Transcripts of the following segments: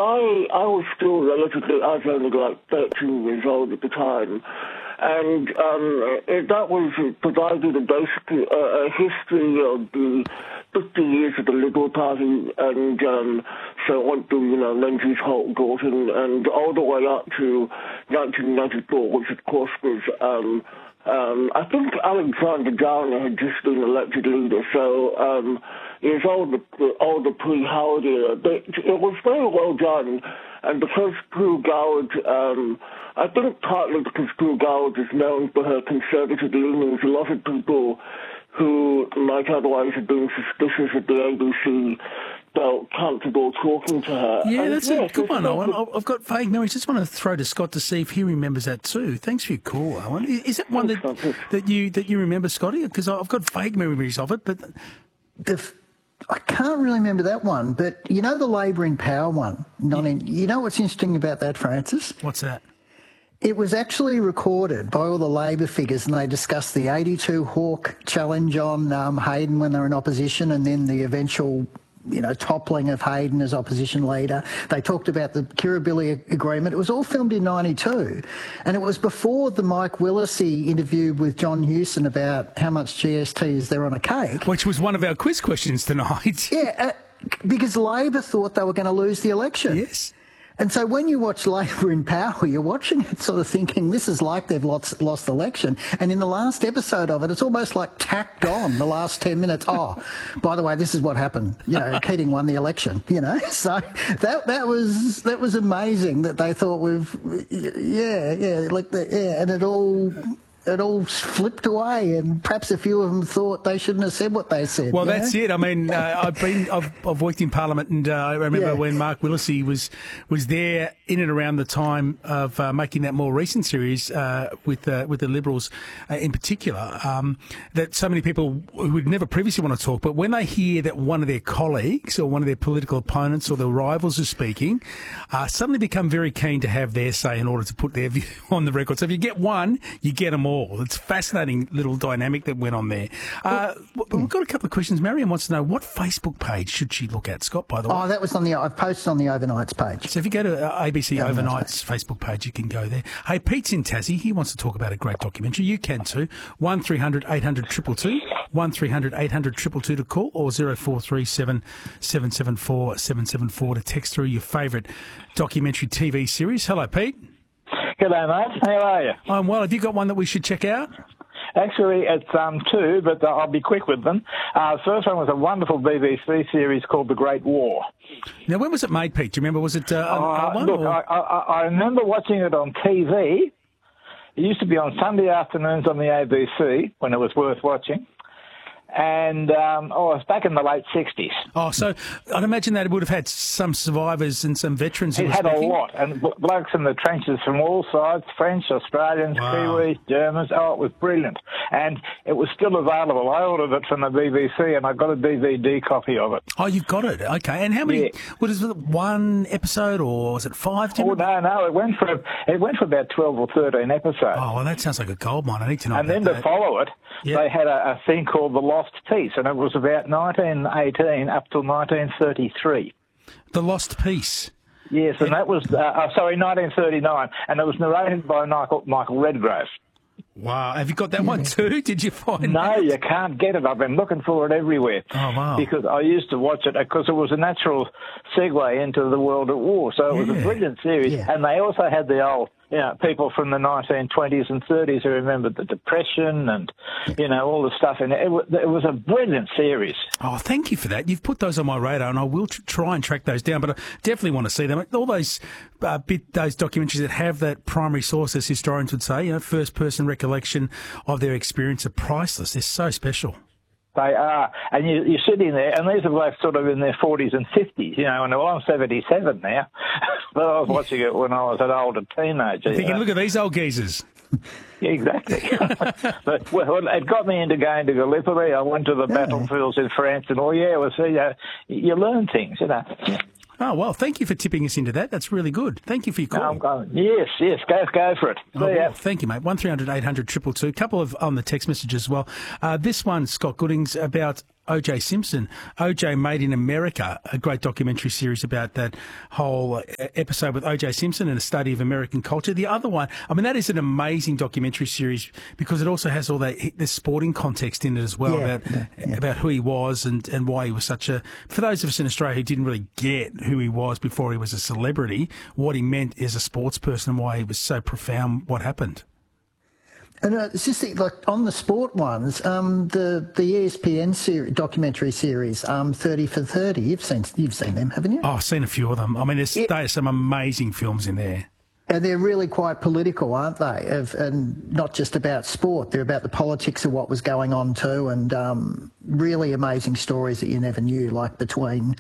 I was still relatively, I was only like 13 years old at the time, and that was provided basically a history of the 50 years of the Liberal Party, and so on to, Menzies, Holt, Gorton, and all the way up to 1994, which of course was, I think Alexander Garner had just been elected leader, so it was all the pre-Howard era. But it was very well done, and because Prue Goward, I think partly because Prue Goward is known for her conservative leanings, a lot of people who might otherwise have been suspicious of the ABC felt comfortable talking to her. Yeah, that's a good one, Owen. I've got vague memories. Just want to throw to Scott to see if he remembers that too. Thanks for your call, Owen. Is it one that you remember, Scotty? Because I've got vague memories of it, but I can't really remember that one. But you know the Labour in Power one. You know what's interesting about that, Francis? What's that? It was actually recorded by all the Labor figures, and they discussed the 82 Hawke challenge on Hayden when they were in opposition, and then the eventual, toppling of Hayden as opposition leader. They talked about the Kirribilli agreement. It was all filmed in 92, and it was before the Mike Willesee interview with John Hewson about how much GST is there on a cake. Which was one of our quiz questions tonight. Yeah, because Labor thought they were going to lose the election. Yes. And so when you watch Labor in Power, you're watching it sort of thinking this is like they've lost the election. And in the last episode of it, it's almost like tacked on the last 10 minutes. Oh, by the way, this is what happened. Keating won the election, So that was amazing that they thought and it all flipped away, and perhaps a few of them thought they shouldn't have said what they said. Well, that's it. I mean, I've worked in Parliament, and I remember when Mark Willesee was there in and around the time of making that more recent series with the Liberals in particular. That so many people who would never previously want to talk, but when they hear that one of their colleagues or one of their political opponents or their rivals is speaking, suddenly become very keen to have their say in order to put their view on the record. So if you get one, you get them all. It's a fascinating little dynamic that went on there. We've got a couple of questions. Marion wants to know, what Facebook page should she look at, Scott, by the way? Oh, that was I've posted on the Overnights page. So if you go to ABC Overnights Facebook page, you can go there. Hey, Pete's in Tassie. He wants to talk about a great documentary. You can too. 1300 800 222, 1300 800 222 to call, or 0437 774 774 to text through your favourite documentary TV series. Hello, Pete. G'day, mate. How are you? I'm well. Have you got one that we should check out? Actually, it's two, but I'll be quick with them. First one was a wonderful BBC series called The Great War. Now, when was it made, Pete? Do you remember? Was it I remember watching it on TV. It used to be on Sunday afternoons on the ABC when it was worth watching. And it was back in the late 60s. Oh, so I'd imagine that it would have had some survivors and some veterans. It had a lot, and blokes in the trenches from all sides, French, Australians, Kiwis, Germans. Oh, it was brilliant. And it was still available. I ordered it from the BBC, and I got a DVD copy of it. Oh, you've got it? Okay. And how many? What is it, one episode, or was it 5? No. It went for about 12 or 13 episodes. Oh, well, that sounds like a gold mine. I need to know about that. And then to follow it, they had a thing called The Lost Peace, and it was about 1918 up till 1933. The Lost Peace? Yes, and that was, 1939, and it was narrated by Michael Redgrave. Wow. Have you got that one too? Did you find No, that? You can't get it. I've been looking for it everywhere. Oh, wow. Because I used to watch it because it was a natural segue into the world at war. So it was a brilliant series. Yeah. And they also had the old people from the 1920s and 30s who remembered the Depression and, all the stuff. And it was a brilliant series. Oh, thank you for that. You've put those on my radar, and I will try and track those down, but I definitely want to see them. All those those documentaries that have that primary source, as historians would say, first-person recollection of their experience, are priceless. They're so special. They are. And you're sitting there, and these are both sort of in their 40s and 50s, and I'm 77 now. But I was watching it when I was an older teenager. Thinking, look at these old geezers. Exactly. But it got me into going to Gallipoli. I went to the battlefields in France, and you learn things, Oh, well, thank you for tipping us into that. That's really good. Thank you for your call. Yes, go for it. Thank you, mate. 1300 800 222. A couple of on the text message as well. This one, Scott Goodings, about O.J. Simpson, O.J. Made in America, a great documentary series about that whole episode with O.J. Simpson and a study of American culture. The other one, I mean, that is an amazing documentary series because it also has all the sporting context in it as well about who he was and why he was such a... For those of us in Australia who didn't really get who he was before he was a celebrity, what he meant as a sports person and why he was so profound, what happened. And it's just like on the sport ones, the ESPN documentary series, 30 for 30. You've seen them, haven't you? Oh, I've seen a few of them. I mean, there's some amazing films in there. And they're really quite political, aren't they? And not just about sport. They're about the politics of what was going on too, and really amazing stories that you never knew, like between...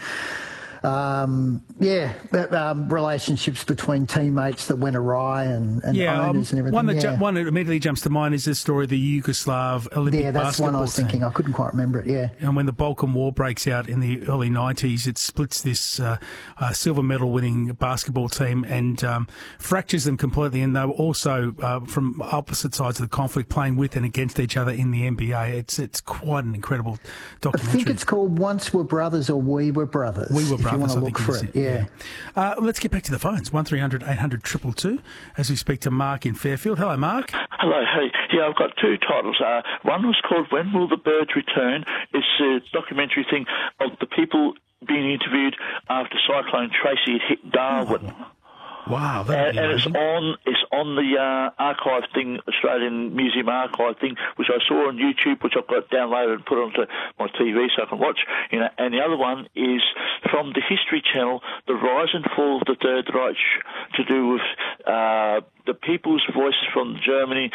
relationships between teammates that went awry and owners and everything. One that immediately jumps to mind is the story of the Yugoslav Olympic basketball team. Yeah, that's one I was thinking. I couldn't quite remember it, yeah. And when the Balkan War breaks out in the early 90s, it splits this silver medal winning basketball team and fractures them completely. And they were also from opposite sides of the conflict playing with and against each other in the NBA. It's quite an incredible documentary. I think it's called Once Were Brothers or We Were Brothers. We Were Brothers. You want to look for it, yeah. Let's get back to the phones. 1300 800 222 as we speak to Mark in Fairfield. Hello, Mark. Hello. Hey. Yeah, I've got two titles. One was called When Will the Birds Return? It's a documentary thing of the people being interviewed after Cyclone Tracy had hit Darwin. Oh. Wow, and it's on the archive thing, Australian Museum archive thing, which I saw on YouTube, which I've got downloaded and put onto my TV so I can watch. And the other one is from the History Channel, The Rise and Fall of the Third Reich, to do with the people's voices from Germany.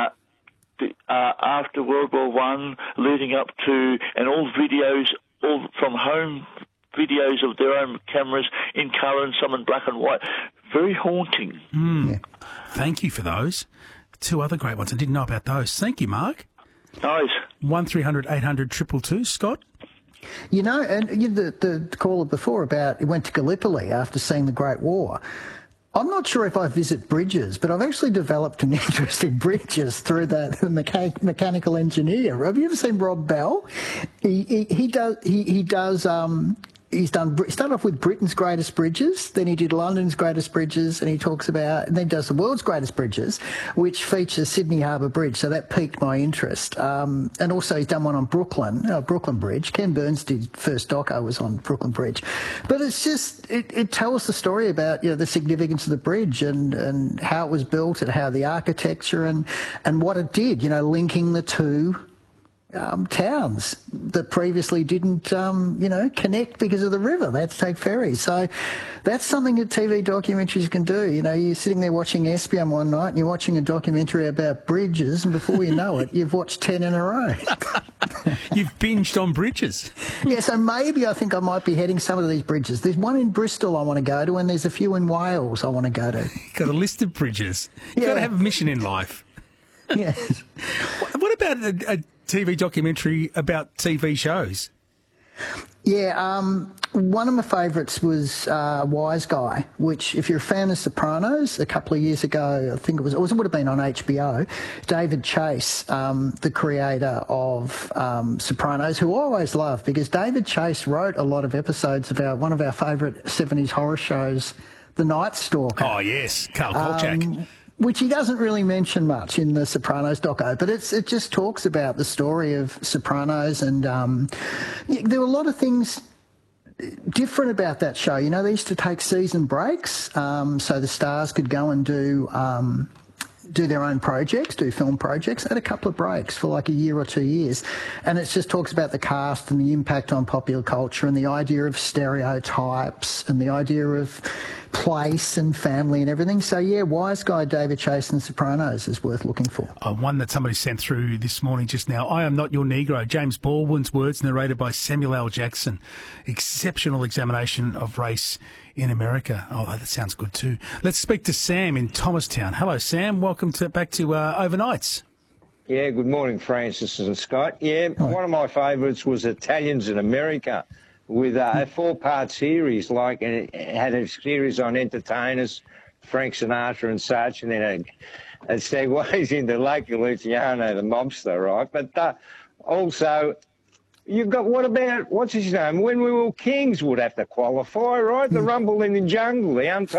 After World War I, leading up to, and all videos, all from home videos of their own cameras in colour and some in black and white. Very haunting. Yeah. Thank you for those. Two other great ones. I didn't know about those. Thank you, Mark. Nice. 1300 800 222. Scott? You know, and the caller before about it went to Gallipoli after seeing the Great War. I'm not sure if I visit bridges, but I've actually developed an interest in bridges through the mechanical engineer. Have you ever seen Rob Bell? He does. He started off with Britain's greatest bridges, then he did London's greatest bridges, and he talks about, and then does the world's greatest bridges, which features Sydney Harbour Bridge. So that piqued my interest. And also he's done one on Brooklyn Bridge. Ken Burns did first doco was on Brooklyn Bridge. But it's just, it tells the story about, the significance of the bridge and how it was built and how the architecture and what it did, linking the two towns that previously didn't, connect because of the river. They had to take ferries. So that's something that TV documentaries can do. You're sitting there watching Espion one night and you're watching a documentary about bridges, and before you know it, you've watched 10 in a row. You've binged on bridges. Yeah, so maybe I think I might be heading some of these bridges. There's one in Bristol I want to go to, and there's a few in Wales I want to go to. You've got a list of bridges. You've got to have a mission in life. Yes. What about a TV documentary about TV shows? Yeah, one of my favourites was Wise Guy, which, if you're a fan of Sopranos, a couple of years ago, I think it would have been on HBO, David Chase, the creator of Sopranos, who I always love, because David Chase wrote a lot of episodes about one of our favourite 70s horror shows, The Night Stalker. Oh, yes, Carl Kolchak. Which he doesn't really mention much in the Sopranos doco, but it just talks about the story of Sopranos, and there were a lot of things different about that show. They used to take season breaks, so the stars could go and do their own projects, do film projects. They had a couple of breaks for like a year or 2 years, and it just talks about the cast and the impact on popular culture and the idea of stereotypes and the idea of place and family and everything. So, yeah, Wise Guy, David Chase and Sopranos is worth looking for. One that somebody sent through this morning just now, I Am Not Your Negro, James Baldwin's words narrated by Samuel L. Jackson. Exceptional examination of race in America. Oh, that sounds good too. Let's speak to Sam in Thomastown. Hello, Sam. Welcome back to Overnights. Yeah, good morning, Francis and Scott. Yeah, one of my favourites was Italians in America, with a four-part series, and it had a series on entertainers, Frank Sinatra and such, and then it segues into Lucky Luciano, the mobster, right? But also You've got, what about, what's his name? When we were kings would have to qualify, right? The Rumble in the Jungle, the